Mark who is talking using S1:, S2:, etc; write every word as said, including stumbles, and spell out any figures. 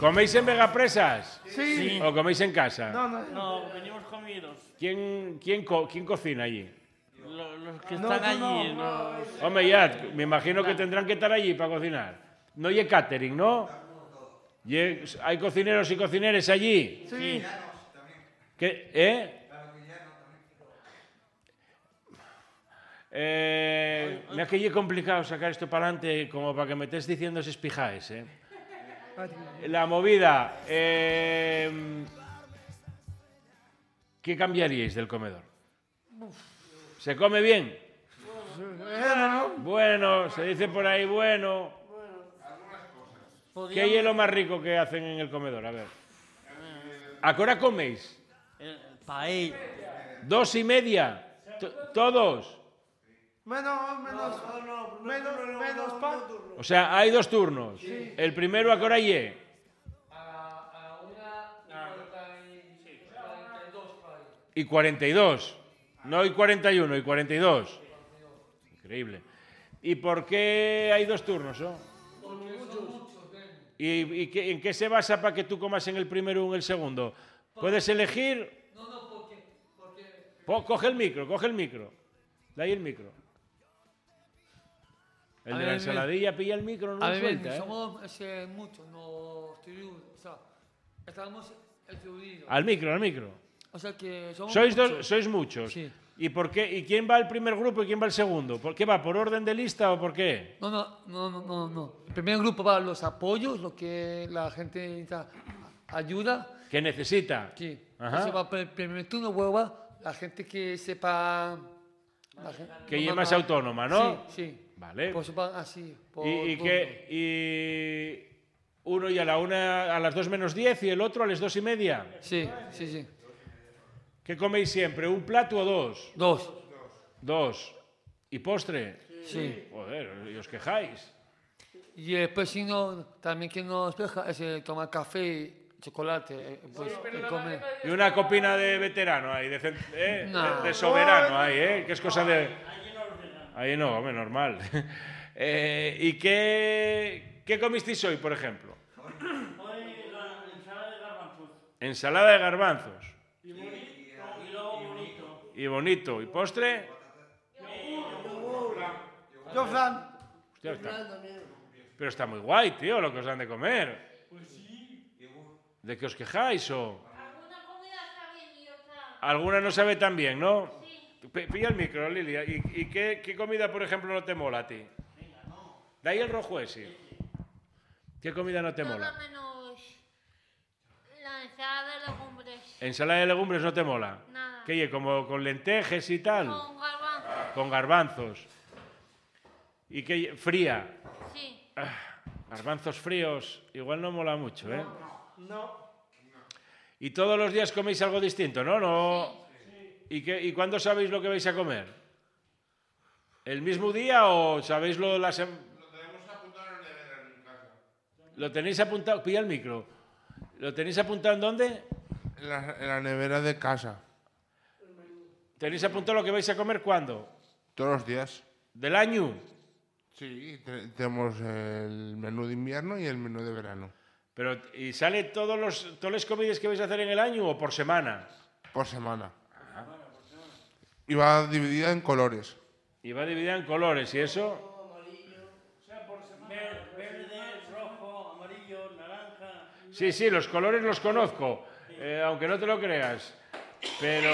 S1: ¿Coméis en Vegapresas?
S2: Sí.
S1: ¿O coméis en casa?
S2: No, no.
S3: No, venimos comidos.
S1: ¿Quién, quién, co quién cocina allí?
S3: Los, los que
S2: No,
S3: están
S2: tú
S3: allí.
S2: no.
S3: Los...
S1: Hombre, ya, me imagino que tendrán que estar allí para cocinar. No hay catering, ¿no? Ye- ¿Hay cocineros y cocineres allí?
S2: Sí.
S1: ¿Qué? ¿Eh? Eh, me ha que complicado sacar esto para adelante como para que me estés diciendo esos pijaes, ¿eh? La movida. Eh, ¿Qué cambiaríais del comedor? ¿Se come bien? Bueno, se dice por ahí bueno. ¿Qué es lo más rico que hacen en el comedor? A ver. ¿A qué hora coméis?
S3: Paella.
S1: ¿Dos y media? T- ¿Todos?
S2: Menos, menos, menos, menos pan.
S1: O sea, hay dos turnos. El primero, ¿a qué hora llegue? Y cuarenta y dos. No y cuarenta y uno, y cuarenta y dos. Increíble. ¿Y por qué hay dos turnos? ¿No? ¿Y, y qué, en qué se basa para que tú comas en el primero o en el segundo? ¿Puedes elegir?
S4: No, no, porque, porque
S1: Po- coge el micro, coge el micro. De ahí el micro. El
S4: A
S1: de la
S4: ver,
S1: ensaladilla pilla el micro, no
S4: a
S1: lo
S4: ver,
S1: suelta, ¿eh?
S4: somos ese, muchos, no estoy, o sea, estamos excluidos.
S1: Al micro, al micro.
S4: O sea que somos
S1: Sois,
S4: muchos.
S1: dos, sois muchos.
S4: Sí.
S1: ¿Y por qué? ¿Y quién va al primer grupo y quién va al segundo? ¿Por qué va? ¿Por orden de lista o por qué?
S4: No, no, no, no, no, no. El primer grupo va a los apoyos, lo que la gente necesita ayuda.
S1: ¿Qué necesita?
S4: Sí.
S1: Ajá.
S4: Se va por el primer turno, luego va la gente que sepa... la gen-
S1: Que
S4: no,
S1: ella
S4: no,
S1: más
S4: no.
S1: autónoma, ¿no?
S4: Sí, sí.
S1: Vale.
S4: Pues va así. por
S1: ¿Y, y
S4: turno.
S1: qué? ¿Y uno y a la una a las dos menos diez y el otro a las dos y media?
S4: Sí, sí, sí.
S1: ¿Qué coméis siempre? ¿Un plato o dos?
S4: Dos.
S1: Dos. ¿Y postre?
S4: Sí.
S1: Joder, y os quejáis.
S4: Y después si no, también que nos deja es eh, tomar café, chocolate, eh, pues eh, comer.
S1: Y una copina de veterano ahí, de, cen- ¿eh?
S4: No.
S1: de, de soberano ahí, ¿eh? Que es cosa de... Ahí no, hombre, normal. Eh, ¿Y qué, qué comisteis hoy, por ejemplo?
S3: Hoy la ensalada de garbanzos.
S1: Ensalada de garbanzos.
S3: Y bonito. Y luego bonito.
S1: Y bonito. ¿Y postre?
S2: Yo, Fran.
S1: Hostia, está- Pero está muy guay, tío, lo que os dan de comer.
S3: Pues sí.
S1: ¿De qué os quejáis o...?
S5: Alguna comida está bien y otra.
S1: Alguna no sabe tan bien, ¿no?
S5: Sí.
S1: P- Pilla el micro, Lilia. ¿Y, y qué, qué comida, por ejemplo, no te mola a ti? De ahí el rojo ese. ¿Qué comida no te
S5: Todo
S1: mola?
S5: menos la ensalada de legumbres.
S1: ¿Ensalada de legumbres no te mola?
S5: Nada.
S1: ¿Qué, como con lentejas y tal?
S5: Con garbanzos.
S1: Con garbanzos. ¿Y qué? Fría.
S5: Sí.
S1: Garbanzos fríos, igual no mola mucho, ¿eh?
S2: No.
S1: Y todos los días coméis algo distinto, ¿no? no... ¿Y, qué, ¿Y cuándo sabéis lo que vais a comer? ¿El mismo día o sabéis lo de la semana?
S6: Lo tenemos apuntado en la nevera en casa.
S1: ¿Lo tenéis apuntado? Pilla el micro. ¿Lo tenéis apuntado en dónde?
S6: En la, en la nevera de casa.
S1: ¿Tenéis apuntado lo que vais a comer cuándo?
S6: Todos los días.
S1: ¿Del año?
S6: Sí, te- tenemos el menú de invierno y el menú de verano.
S1: Pero, ¿y sale todos los, todas las comidas que vais a hacer en el año o por semana?
S6: Por semana. Y va dividida en colores.
S1: Y va dividida en colores, ¿y eso?
S3: O sea, por semana. Verde, rojo, amarillo, naranja.
S1: Sí, sí, los colores los conozco, eh, aunque no te lo creas. Pero...